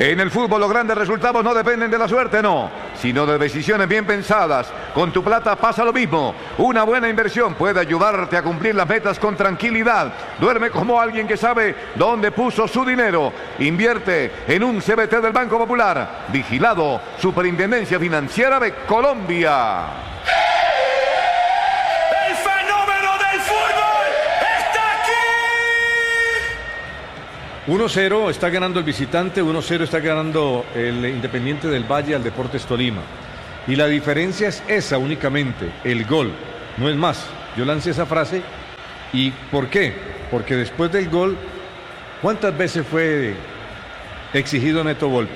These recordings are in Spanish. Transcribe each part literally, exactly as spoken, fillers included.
En el fútbol los grandes resultados no dependen de la suerte, no, sino de decisiones bien pensadas. Con tu plata pasa lo mismo. Una buena inversión puede ayudarte a cumplir las metas con tranquilidad. Duerme como alguien que sabe dónde puso su dinero. Invierte en un C B T del Banco Popular. Vigilado Superintendencia Financiera de Colombia. uno cero está ganando el visitante, uno cero está ganando el Independiente del Valle al Deportes Tolima. Y la diferencia es esa únicamente, el gol, no es más. Yo lancé esa frase. ¿Y por qué? Porque después del gol, ¿cuántas veces fue exigido Neto Volpi?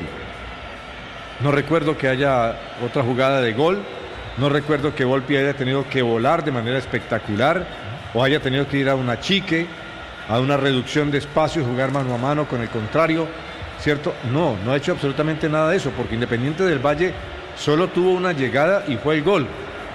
No recuerdo que haya otra jugada de gol, no recuerdo que Volpi haya tenido que volar de manera espectacular o haya tenido que ir a una chique, a una reducción de espacio y jugar mano a mano con el contrario, ¿cierto? No, no ha hecho absolutamente nada de eso, porque Independiente del Valle solo tuvo una llegada y fue el gol.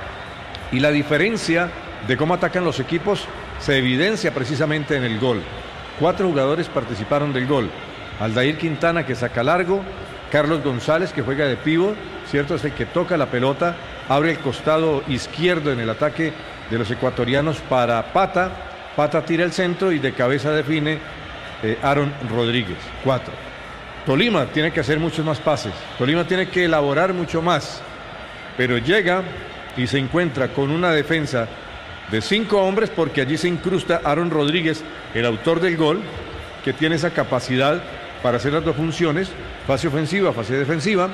Y la diferencia de cómo atacan los equipos se evidencia precisamente en el gol. Cuatro jugadores participaron del gol. Aldair Quintana, que saca largo, Carlos González, que juega de pívot, ¿cierto? Es el que toca la pelota, abre el costado izquierdo en el ataque de los ecuatorianos para Pata. Pata tira el centro y de cabeza define eh, Aaron Rodríguez. Cuatro. Tolima tiene que hacer muchos más pases. Tolima tiene que elaborar mucho más. Pero llega y se encuentra con una defensa de cinco hombres, porque allí se incrusta Aaron Rodríguez, el autor del gol, que tiene esa capacidad para hacer las dos funciones, fase ofensiva, fase defensiva,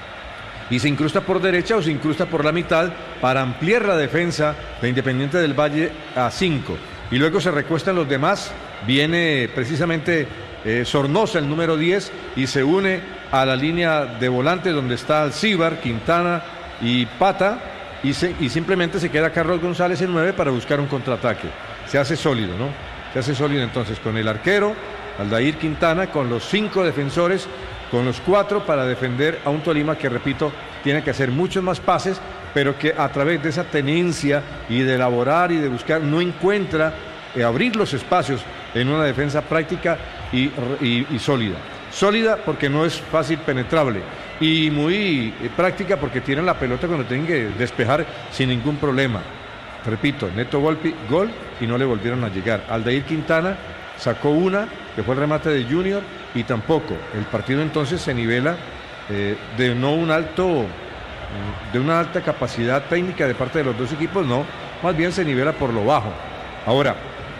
y se incrusta por derecha o se incrusta por la mitad para ampliar la defensa de Independiente del Valle a cinco. Y luego se recuestan los demás, viene precisamente eh, Sornosa, el número diez, y se une a la línea de volante donde está Alcíbar, Quintana y Pata, y, se, y simplemente se queda Carlos González en nueve para buscar un contraataque. Se hace sólido, ¿no? Se hace sólido entonces con el arquero, Aldair Quintana, con los cinco defensores, con los cuatro para defender a un Tolima que, repito, tiene que hacer muchos más pases, pero que a través de esa tenencia y de elaborar y de buscar no encuentra eh, abrir los espacios en una defensa práctica y, y, y sólida. Sólida porque no es fácil penetrable y muy eh, práctica porque tienen la pelota cuando tienen que despejar sin ningún problema. Repito, Neto Volpi, gol y no le volvieron a llegar. Aldair Quintana sacó una, que fue el remate de Junior, y tampoco. El partido entonces se nivela eh, de no un alto... de una alta capacidad técnica de parte de los dos equipos, no, más bien se nivela por lo bajo. Ahora,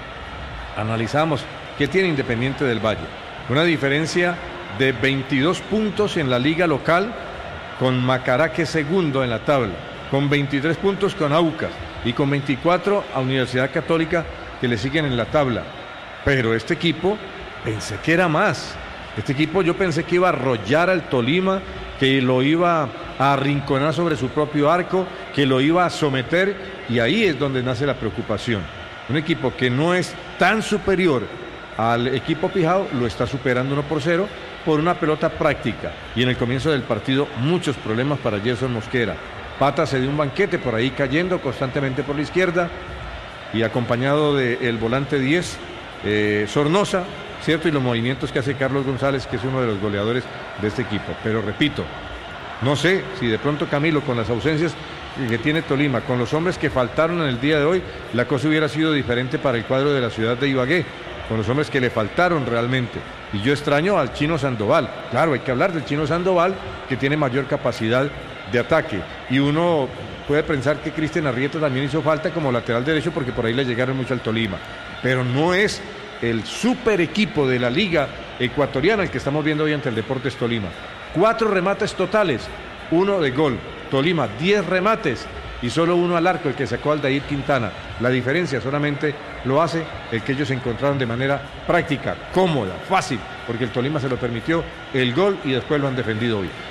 analizamos qué tiene Independiente del Valle. Una diferencia de veintidós puntos en la liga local, con Macará, que es segundo en la tabla, con veintitrés puntos con Aucas y con veinticuatro a Universidad Católica, que le siguen en la tabla. Pero este equipo, pensé que era más. Este equipo yo pensé que iba a arrollar al Tolima, que lo iba a arrinconar sobre su propio arco, que lo iba a someter, y ahí es donde nace la preocupación. Un equipo que no es tan superior al equipo Pijao, lo está superando uno por cero por una pelota práctica. Y en el comienzo del partido, muchos problemas para Gerson Mosquera. Pata se dio un banquete por ahí cayendo constantemente por la izquierda, y acompañado del volante diez, eh, Sornosa, ¿cierto? Y los movimientos que hace Carlos González, que es uno de los goleadores de este equipo. Pero repito, no sé si de pronto, Camilo, con las ausencias que tiene Tolima, con los hombres que faltaron en el día de hoy, la cosa hubiera sido diferente para el cuadro de la ciudad de Ibagué, con los hombres que le faltaron realmente. Y yo extraño al Chino Sandoval. Claro, hay que hablar del Chino Sandoval, que tiene mayor capacidad de ataque. Y uno puede pensar que Cristian Arrieta también hizo falta como lateral derecho, porque por ahí le llegaron mucho al Tolima. Pero no es el super equipo de la liga ecuatoriana el que estamos viendo hoy ante el Deportes Tolima. Cuatro remates totales, uno de gol. Tolima, diez remates y solo uno al arco, el que sacó Aldair Quintana. La diferencia solamente lo hace el que ellos encontraron de manera práctica, cómoda, fácil, porque el Tolima se lo permitió el gol y después lo han defendido hoy.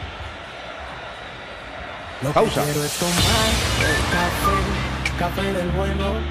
Pausa. Lo que quiero es tomar el café, café del bueno.